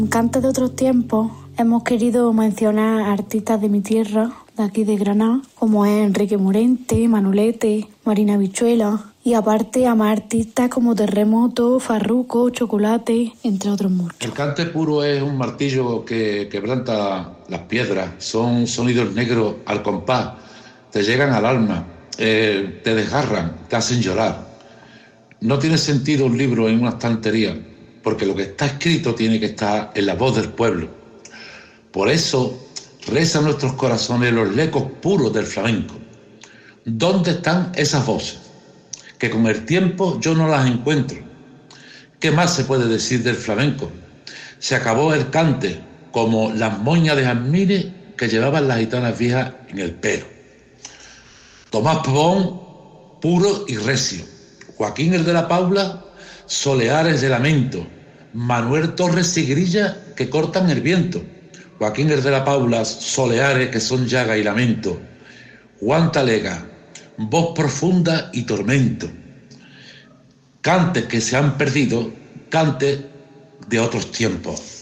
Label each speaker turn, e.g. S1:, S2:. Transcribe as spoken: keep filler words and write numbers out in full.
S1: En Cantes de otros tiempos hemos querido mencionar artistas de mi tierra, de aquí de Granada, como es Enrique Morente, Manolete, Marina Bichuela, y aparte a más artistas como Terremoto, Farruko, Chocolate, entre otros muchos.
S2: El cante puro es un martillo que quebranta las piedras, son sonidos negros al compás, te llegan al alma, eh, te desgarran, te hacen llorar. No tiene sentido un libro en una estantería, porque lo que está escrito tiene que estar en la voz del pueblo. Por eso rezan nuestros corazones los ecos puros del flamenco. ¿Dónde están esas voces? Que con el tiempo yo no las encuentro. ¿Qué más se puede decir del flamenco? Se acabó el cante, como las moñas de jazmines que llevaban las gitanas viejas en el pelo. Tomás Pavón, puro y recio. Joaquín el de la Paula, soleares de lamento. Manuel Torres y Grilla que cortan el viento. Joaquín el de la Paula, soleares que son llaga y lamento. Juan Talega, voz profunda y tormento. Cantes que se han perdido, cantes de otros tiempos.